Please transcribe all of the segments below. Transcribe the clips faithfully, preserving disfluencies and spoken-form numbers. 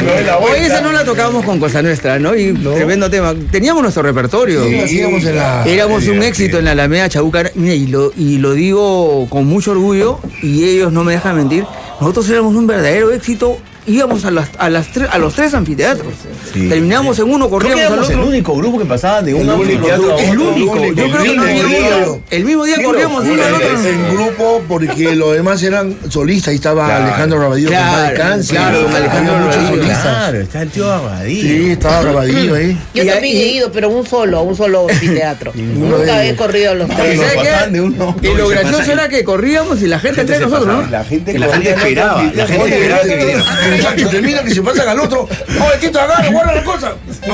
Hoy esa no la tocábamos con Cosa Nuestra, ¿no? Y ¿no? Tremendo tema. Teníamos nuestro repertorio. Sí, en la... Éramos un éxito en la Alameda Chabucar. Y lo, y lo digo con mucho orgullo, y ellos no me dejan mentir. Nosotros éramos un verdadero éxito. Íbamos a, las, a, las tres, a los tres anfiteatros. Sí. Terminamos en uno, corríamos al otro. el único grupo que pasaba de un anfiteatro a otro. El único. Yo creo que no había día. El mismo día corríamos de uno al otro. En grupo, porque los demás eran solistas. Ahí estaba claro. Alejandro Rabadillo, claro, que está de cáncer. Claro, don Alejandro muchos solistas. Claro, está el tío Rabadillo. Sí, estaba Rabadillo ahí. Yo y también he ido, pero un solo, un solo anfiteatro. Nunca he corrido a los tres. Y lo gracioso era que corríamos y la gente entre nosotros, ¿no? La gente esperaba. La gente esperaba que termina que se pasan al otro. ¡Oye, Tito, agarra, guarda la cosa!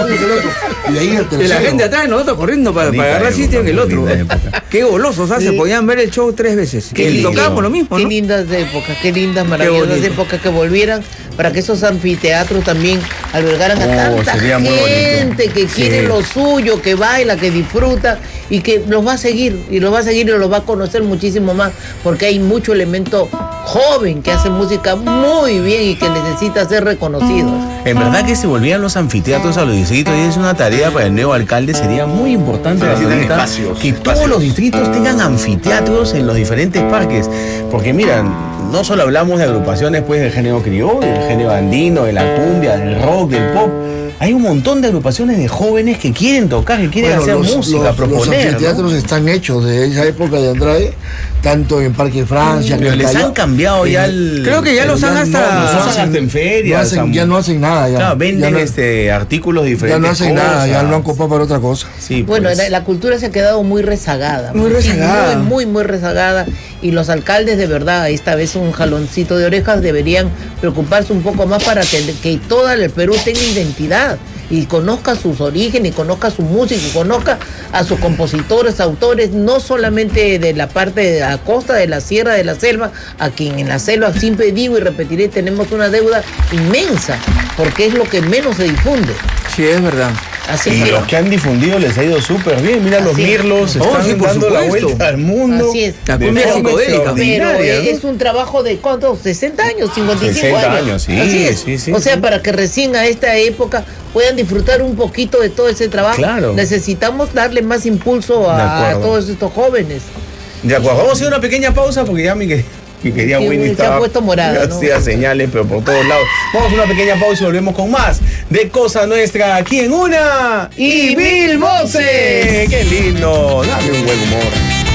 Y ahí el tercero. Y la gente atrás de nosotros corriendo para, para agarrar sitio en el otro. Qué golosos, ¿sabes? Se podían ver el show tres veces. Que tocábamos lo mismo, Qué ¿no? lindas épocas, qué lindas, maravillosas épocas que volvieran para que esos anfiteatros también albergaran a tanta gente que quiere lo suyo, que baila, que disfruta y que los va a seguir, y los va a seguir y los va a conocer muchísimo más, porque hay mucho elemento joven que hace música muy bien y que necesita ser reconocidos. En verdad que se volvían los anfiteatros a los distritos, y es una tarea para el nuevo alcalde. Sería muy importante sí, espacios, que espacios. todos los distritos tengan anfiteatros en los diferentes parques, porque miran, no solo hablamos de agrupaciones pues del género criollo, del género andino, de la cumbia, del rock, del pop. Hay un montón de agrupaciones de jóvenes que quieren tocar, que quieren bueno, hacer los, música, los, proponer. Los anfiteatros ¿no? están hechos de esa época de Andrade, tanto en Parque Francia. Pero les han cambiado ya el... Creo que ya los han hasta... No, los hacen hasta en ferias. No hacen, ya no hacen nada. Ya, claro, venden ya no, este, artículos diferentes. Ya no hacen cosas. nada, ya lo han copado para otra cosa. Sí, bueno, pues. la, la cultura se ha quedado muy rezagada. Muy rezagada. Muy, muy, muy rezagada. Y los alcaldes de verdad, esta vez un jaloncito de orejas, deberían preocuparse un poco más para que, que todo el Perú tenga identidad y conozca sus orígenes, y conozca su música, y conozca a sus compositores, autores, no solamente de la parte de la costa, de la sierra, de la selva, a quien en la selva siempre digo y repetiré, tenemos una deuda inmensa, porque es lo que menos se difunde. Sí, es verdad. Así y que, los que han difundido les ha ido súper bien. Mira, los mirlos oh, están sí, por dando supuesto. la vuelta al mundo. Así es. La cumbia psicodélica. Pero ¿no? es un trabajo de ¿cuántos? sesenta años, cincuenta y cinco sesenta años. años, sí, Así es. sí, sí. O sea, sí. para que recién a esta época puedan disfrutar un poquito de todo ese trabajo, claro. necesitamos darle más impulso a, a todos estos jóvenes. De acuerdo, vamos a hacer una pequeña pausa porque ya mi que, mi querida Sí, Winnie se estaba ha puesto morada, ¿no? hacía señales, pero por todos lados. Vamos a una pequeña pausa y volvemos con más de Cosa Nuestra aquí en Una y Mil Voces. ¡Qué lindo! Dame un buen humor.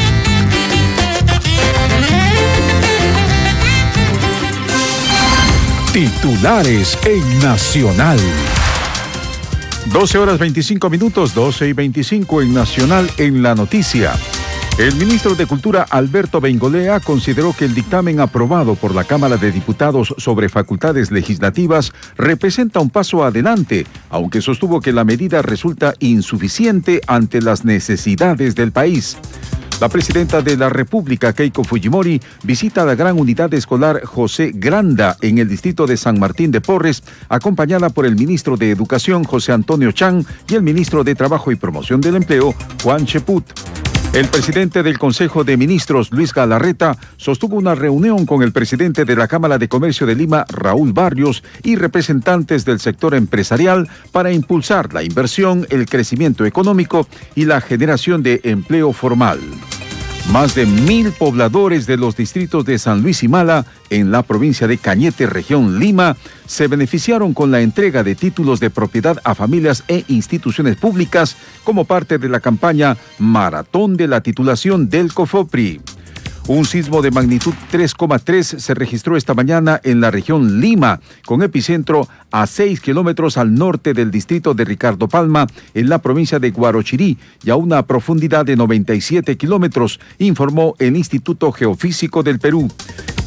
Titulares en Nacional. doce horas veinticinco minutos, doce y veinticinco en Nacional en la noticia. El ministro de Cultura, Alberto Bengolea, consideró que el dictamen aprobado por la Cámara de Diputados sobre facultades legislativas representa un paso adelante, aunque sostuvo que la medida resulta insuficiente ante las necesidades del país. La presidenta de la República, Keiko Fujimori, visita la gran unidad escolar José Granda en el distrito de San Martín de Porres, acompañada por el ministro de Educación, José Antonio Chang, y el ministro de Trabajo y Promoción del Empleo, Juan Cheput. El presidente del Consejo de Ministros, Luis Galarreta, sostuvo una reunión con el presidente de la Cámara de Comercio de Lima, Raúl Barrios, y representantes del sector empresarial para impulsar la inversión, el crecimiento económico y la generación de empleo formal. Más de mil pobladores de los distritos de San Luis y Mala, en la provincia de Cañete, región Lima, se beneficiaron con la entrega de títulos de propiedad a familias e instituciones públicas como parte de la campaña Maratón de la Titulación del COFOPRI. Un sismo de magnitud tres coma tres se registró esta mañana en la región Lima, con epicentro a seis kilómetros al norte del distrito de Ricardo Palma, en la provincia de Guarochirí, y a una profundidad de noventa y siete kilómetros, informó el Instituto Geofísico del Perú.